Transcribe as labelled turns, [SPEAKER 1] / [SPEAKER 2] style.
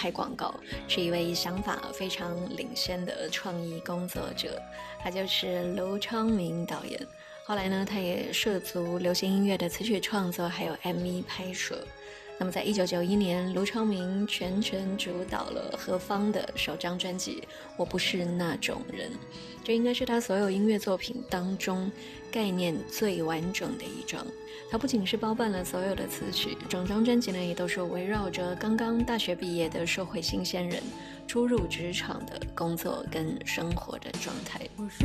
[SPEAKER 1] 拍广告，是一位想法非常领先的创意工作者，他就是卢昌明导演。后来呢，他也涉足流行音乐的词曲创作，还有 MV 拍摄。那么在1991年，卢昌明全权主导了何方的首张专辑《我不是那种人》，这应该是他所有音乐作品当中概念最完整的一张。他不仅是包办了所有的词曲，整张专辑呢也都是围绕着刚刚大学毕业的社会新鲜人初入职场的工作跟生活的状态。